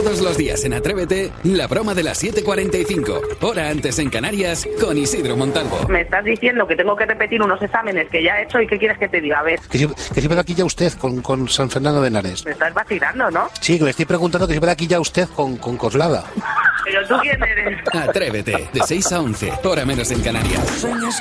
Todos los días en Atrévete, la broma de las 7:45, hora antes en Canarias, con Isidro Montalvo. Me estás diciendo que tengo que repetir unos exámenes que ya he hecho y ¿qué quieres que te diga? A ver. Que si ve aquí ya usted con San Fernando de Henares. Me estás vacilando, ¿no? Sí, que le estoy preguntando que si ve aquí ya usted con Coslada. ¿Pero tú quién eres? Atrévete, de 6 a 11, hora menos en Canarias.